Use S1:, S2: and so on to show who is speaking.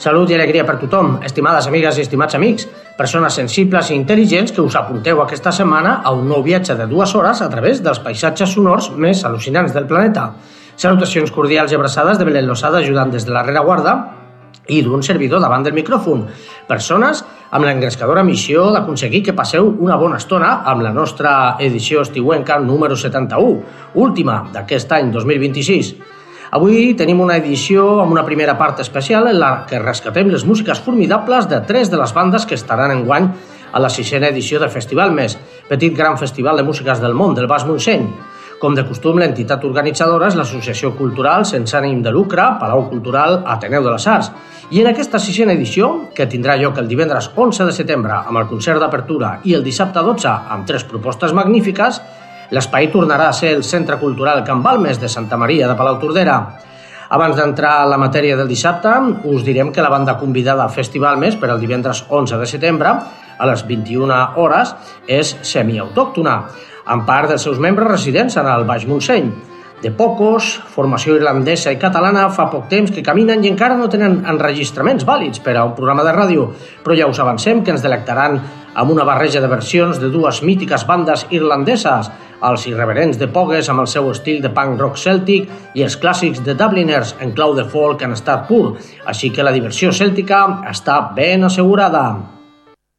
S1: Salut i alegria per tothom, estimades amigues i estimats amics, persones sensibles i intel·ligents que us apunteu aquesta setmana a un nou viatge de 2 hores a través dels paisatges sonors més al·lucinants del planeta. Salutacions cordials i abraçades de Belén Losada ajudant des de la rereguarda i d'un servidor davant del micròfon. Persones amb l'engrescadora missió d'aconseguir que passeu una bona estona amb la nostra edició estiuenca número 71, última d'aquest any 2026. Avui tenim una edició amb una primera part especial en la que rescatem les músiques formidables de 3 de les bandes que estaran enguany a la 6a edició del Festival Més, petit gran festival de músiques del món del Baix Montseny. Com de costum, l'entitat organitzadora és l'Associació Cultural sense ànim de lucre Palau Cultural Ateneu de les Arts. I en aquesta 6a edició, que tindrà lloc el divendres 11 de setembre amb el concert d'apertura i el dissabte 12 amb 3 propostes magnífiques, l'espai tornarà a ser el Centre Cultural Can Balmes de Santa Maria de Palautordera. Abans d'entrar a la matèria del dissabte, us direm que la banda convidada al Festival Més per al divendres 11 de setembre, a les 21 hores, és semiautòctona, en part dels seus membres residents en el Baix Montseny. De Pocos, formació irlandesa i catalana, fa poc temps que caminen i encara no tenen enregistraments vàlids per a un programa de ràdio, però ja us avancem que ens delectaran amb una barreja de versions de 2 mítiques bandes irlandeses, els irreverents de Pogues amb el seu estil de punk rock cèltic i els clàssics de Dubliners en clau de folk en estat pur, així que la diversió cèltica està ben assegurada.